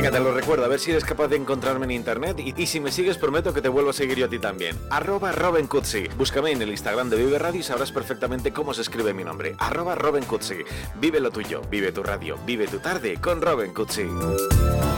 Venga, te lo recuerdo, a ver si eres capaz de encontrarme en internet y si me sigues prometo que te vuelvo a seguir yo a ti también. @RobenCutsi. Búscame en el Instagram de Vive Radio y sabrás perfectamente cómo se escribe mi nombre. @RobenCutsi. Vive lo tuyo, vive tu radio, vive tu tarde con Robin Cutsi.